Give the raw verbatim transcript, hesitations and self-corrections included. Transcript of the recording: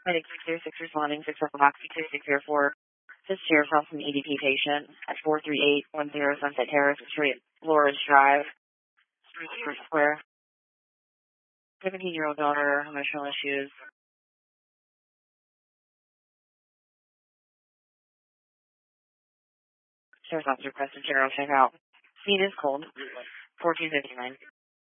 Medic six zero six responding, six seven box two six zero four. This is here from an E D P patient at four three eight one zero Sunset Terrace, Street, Flores Drive, Spruce Square. seventeen-year-old daughter, emotional issues. Sheriff's officer requested general checkout. Scene is cold. fourteen fifty-nine.